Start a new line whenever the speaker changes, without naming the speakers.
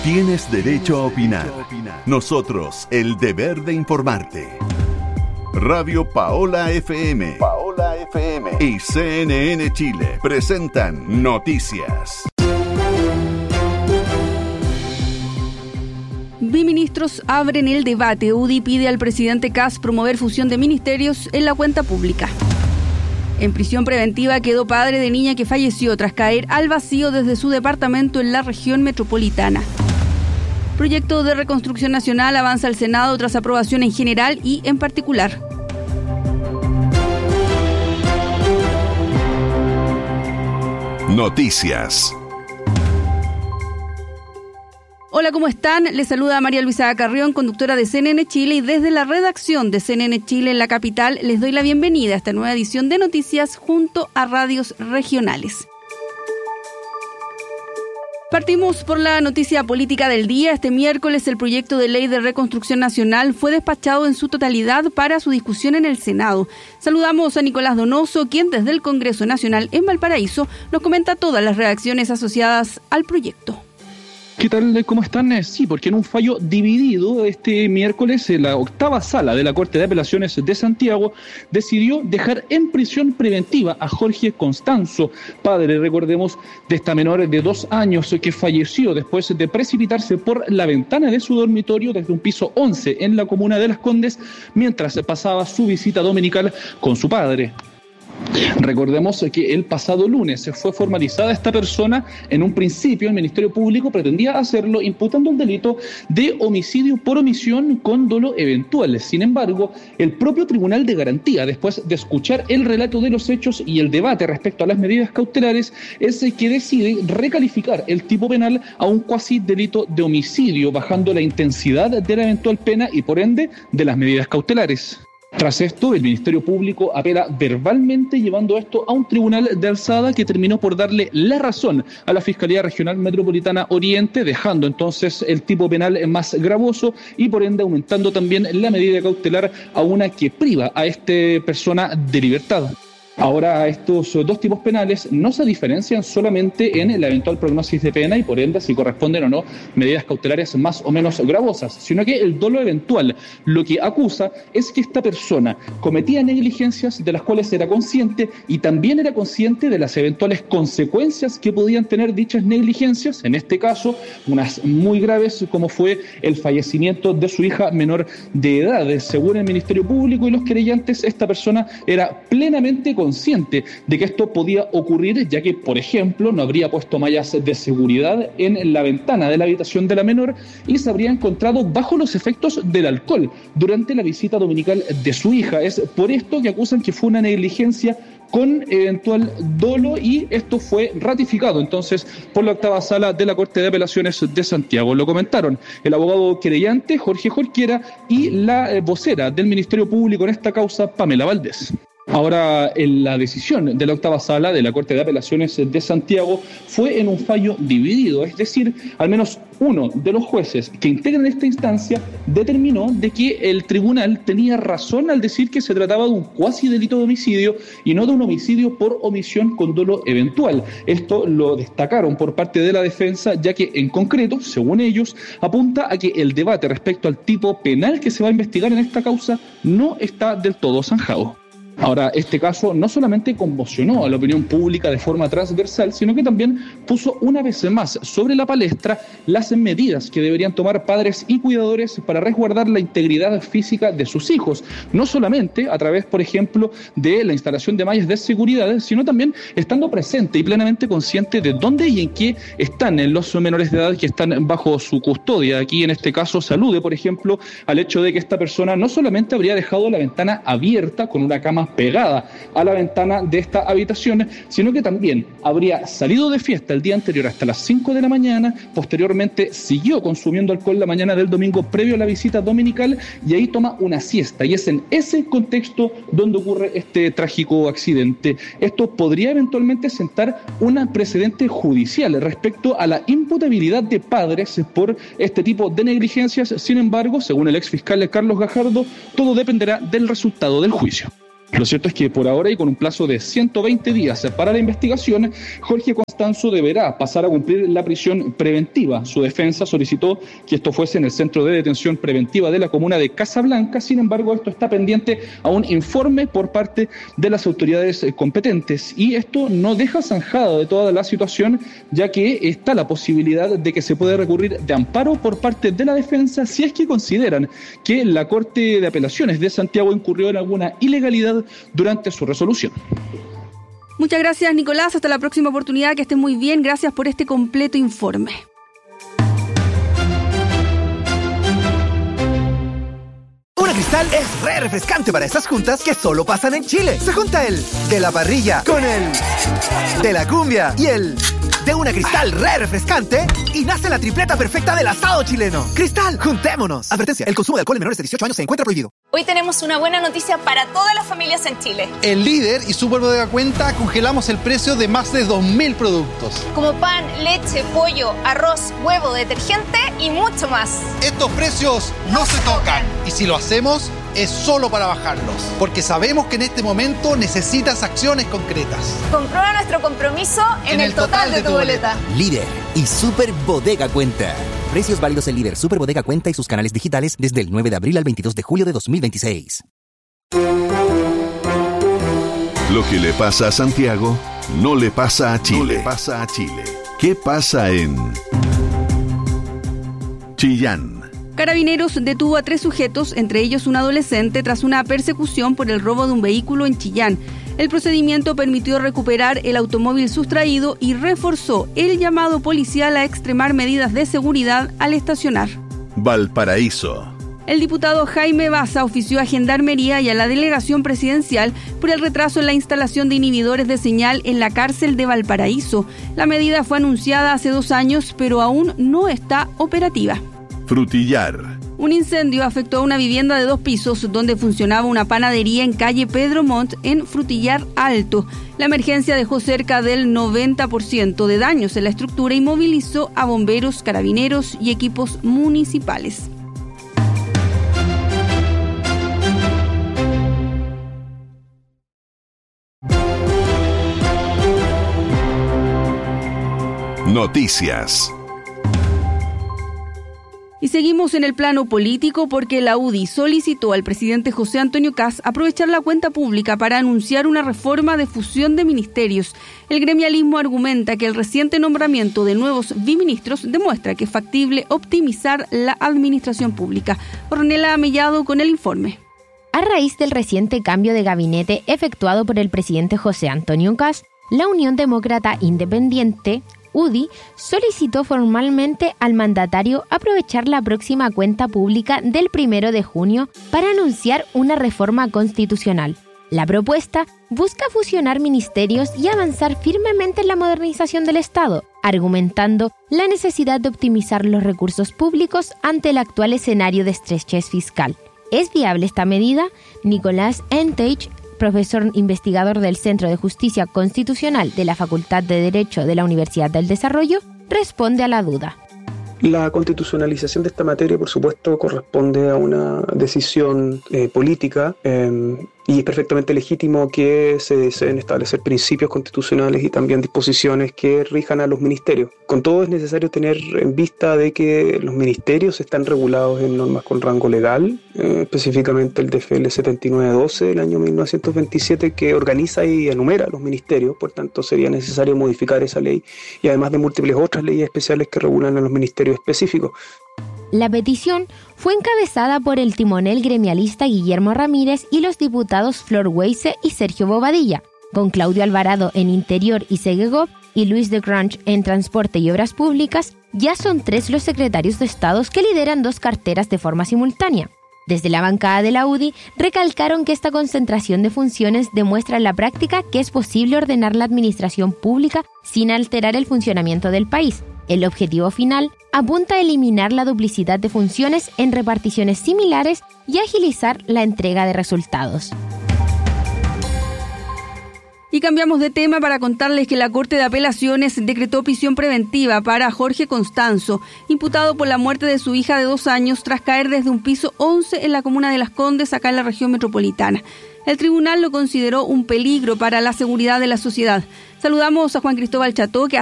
Tienes derecho a opinar. Nosotros, el deber de informarte. Radio Paola FM y CNN Chile presentan Noticias.
Biministros abren el debate. UDI pide al presidente Kast promover fusión de ministerios en la cuenta pública. En prisión preventiva quedó padre de niña que falleció tras caer al vacío desde su departamento en la región metropolitana. Proyecto de reconstrucción nacional avanza al Senado tras aprobación en general y en particular.
Noticias.
Hola, ¿cómo están? Les saluda María Luisa Carrión, conductora de CNN Chile, y desde la redacción de CNN Chile en la capital les doy la bienvenida a esta nueva edición de Noticias junto a radios regionales. Partimos por la noticia política del día. Este miércoles el proyecto de ley de reconstrucción nacional fue despachado en su totalidad para su discusión en el Senado. Saludamos a Nicolás Donoso, quien desde el Congreso Nacional en Valparaíso nos comenta todas las reacciones asociadas al proyecto.
¿Qué tal? ¿Cómo están? Sí, porque en un fallo dividido este miércoles, la octava sala de la Corte de Apelaciones de Santiago decidió dejar en prisión preventiva a Jorge Constanzo, padre, recordemos, de esta menor de 2 años que falleció después de precipitarse por la ventana de su dormitorio desde un piso 11 en la comuna de Las Condes mientras pasaba su visita dominical con su padre. Recordemos que el pasado lunes fue formalizada esta persona. En un principio el Ministerio Público pretendía hacerlo imputando el delito de homicidio por omisión con dolo eventual. Sin embargo, el propio Tribunal de Garantía, después de escuchar el relato de los hechos y el debate respecto a las medidas cautelares, es el que decide recalificar el tipo penal a un cuasi delito de homicidio, bajando la intensidad de la eventual pena y por ende de las medidas cautelares. Tras esto, el Ministerio Público apela verbalmente, llevando esto a un tribunal de alzada que terminó por darle la razón a la Fiscalía Regional Metropolitana Oriente, dejando entonces el tipo penal más gravoso y por ende aumentando también la medida cautelar a una que priva a esta persona de libertad. Ahora, estos dos tipos penales no se diferencian solamente en la eventual prognosis de pena y por ende si corresponden o no medidas cautelares más o menos gravosas, sino que el dolo eventual lo que acusa es que esta persona cometía negligencias de las cuales era consciente y también era consciente de las eventuales consecuencias que podían tener dichas negligencias, en este caso unas muy graves como fue el fallecimiento de su hija menor de edad. Según el Ministerio Público y los querellantes, esta persona era plenamente consciente de que esto podía ocurrir, ya que, por ejemplo, no habría puesto mallas de seguridad en la ventana de la habitación de la menor y se habría encontrado bajo los efectos del alcohol durante la visita dominical de su hija. Es por esto que acusan que fue una negligencia con eventual dolo y esto fue ratificado entonces por la octava sala de la Corte de Apelaciones de Santiago. Lo comentaron el abogado querellante Jorge Jorquera y la vocera del Ministerio Público en esta causa, Pamela Valdés. Ahora, la decisión de la octava sala de la Corte de Apelaciones de Santiago fue en un fallo dividido, es decir, al menos uno de los jueces que integran esta instancia determinó de que el tribunal tenía razón al decir que se trataba de un cuasi delito de homicidio y no de un homicidio por omisión con dolo eventual. Esto lo destacaron por parte de la defensa, ya que en concreto, según ellos, apunta a que el debate respecto al tipo penal que se va a investigar en esta causa no está del todo zanjado. Ahora, este caso no solamente conmocionó a la opinión pública de forma transversal, sino que también puso una vez más sobre la palestra las medidas que deberían tomar padres y cuidadores para resguardar la integridad física de sus hijos, no solamente a través, por ejemplo, de la instalación de mallas de seguridad, sino también estando presente y plenamente consciente de dónde y en qué están los menores de edad que están bajo su custodia. Aquí, en este caso, se alude, por ejemplo, al hecho de que esta persona no solamente habría dejado la ventana abierta con una cama pegada a la ventana de esta habitación, sino que también habría salido de fiesta el día anterior hasta las 5 de la mañana, posteriormente siguió consumiendo alcohol la mañana del domingo previo a la visita dominical y ahí toma una siesta, y es en ese contexto donde ocurre este trágico accidente. Esto podría eventualmente sentar un precedente judicial respecto a la imputabilidad de padres por este tipo de negligencias. Sin embargo, según el exfiscal Carlos Gajardo, todo dependerá del resultado del juicio. Lo cierto es que por ahora y con un plazo de 120 días para la investigación, Jorge Constanzo deberá pasar a cumplir la prisión preventiva. Su defensa solicitó que esto fuese en el centro de detención preventiva de la comuna de Casablanca. Sin embargo, esto está pendiente a un informe por parte de las autoridades competentes y esto no deja zanjada de toda la situación, ya que está la posibilidad de que se pueda recurrir de amparo por parte de la defensa si es que consideran que la Corte de Apelaciones de Santiago incurrió en alguna ilegalidad durante su resolución.
Muchas gracias, Nicolás. Hasta la próxima oportunidad. Que estés muy bien. Gracias por este completo informe.
Una Cristal es re refrescante para esas juntas que solo pasan en Chile. Se junta el de la parrilla con el de la cumbia y el de una Cristal re refrescante y nace la tripleta perfecta del asado chileno. Cristal, juntémonos. Advertencia, el consumo de alcohol en menores de 18 años se encuentra prohibido.
Hoy tenemos una buena noticia para todas las familias en Chile.
En Líder y Super Bodega Cuenta congelamos el precio de más de 2.000 productos.
Como pan, leche, pollo, arroz, huevo, detergente y mucho más.
Estos precios no se tocan. Y si lo hacemos, es solo para bajarlos. Porque sabemos que en este momento necesitas acciones concretas.
Comprueba nuestro compromiso en el total de tu boleta.
Líder y Super Bodega Cuenta. Precios válidos en Líder, Super Bodega Cuenta y sus canales digitales desde el 9 de abril al 22 de julio de 2026.
Lo que le pasa a Santiago no le pasa a Chile. ¿Qué pasa en Chillán?
Carabineros detuvo a 3 sujetos, entre ellos un adolescente, tras una persecución por el robo de un vehículo en Chillán. El procedimiento permitió recuperar el automóvil sustraído y reforzó el llamado policial a extremar medidas de seguridad al estacionar.
Valparaíso.
El diputado Jaime Baza ofició a Gendarmería y a la delegación presidencial por el retraso en la instalación de inhibidores de señal en la cárcel de Valparaíso. La medida fue anunciada hace 2 años, pero aún no está operativa.
Frutillar.
Un incendio afectó a una vivienda de 2 pisos donde funcionaba una panadería en calle Pedro Montt en Frutillar Alto. La emergencia dejó cerca del 90% de daños en la estructura y movilizó a bomberos, carabineros y equipos municipales.
Noticias.
Y seguimos en el plano político porque la UDI solicitó al presidente José Antonio Kast aprovechar la cuenta pública para anunciar una reforma de fusión de ministerios. El gremialismo argumenta que el reciente nombramiento de nuevos biministros demuestra que es factible optimizar la administración pública. Ornella Mellado con el informe.
A raíz del reciente cambio de gabinete efectuado por el presidente José Antonio Kast, la Unión Demócrata Independiente, UDI, solicitó formalmente al mandatario aprovechar la próxima cuenta pública del 1 de junio para anunciar una reforma constitucional. La propuesta busca fusionar ministerios y avanzar firmemente en la modernización del Estado, argumentando la necesidad de optimizar los recursos públicos ante el actual escenario de estrechez fiscal. ¿Es viable esta medida? Nicolás Entech, profesor investigador del Centro de Justicia Constitucional de la Facultad de Derecho de la Universidad del Desarrollo, responde a la duda.
La constitucionalización de esta materia, por supuesto, corresponde a una decisión política y es perfectamente legítimo que se deseen establecer principios constitucionales y también disposiciones que rijan a los ministerios. Con todo, es necesario tener en vista de que los ministerios están regulados en normas con rango legal, específicamente el DFL 7912 del año 1927, que organiza y enumera a los ministerios. Por tanto, sería necesario modificar esa ley y además de múltiples otras leyes especiales que regulan a los ministerios específicos.
La petición fue encabezada por el timonel gremialista Guillermo Ramírez y los diputados Flor Weisse y Sergio Bobadilla, con Claudio Alvarado en Interior y Segegov y Luis de Grange en Transporte y Obras Públicas. Ya son 3 los secretarios de Estado que lideran 2 carteras de forma simultánea. Desde la bancada de la UDI recalcaron que esta concentración de funciones demuestra en la práctica que es posible ordenar la administración pública sin alterar el funcionamiento del país. El objetivo final apunta a eliminar la duplicidad de funciones en reparticiones similares y agilizar la entrega de resultados.
Y cambiamos de tema para contarles que la Corte de Apelaciones decretó prisión preventiva para Jorge Constanzo, imputado por la muerte de su hija de 2 años tras caer desde un piso 11 en la comuna de Las Condes, acá en la región metropolitana. el tribunal lo consideró un peligro para la seguridad de la sociedad. Saludamos a Juan Cristóbal Cható, que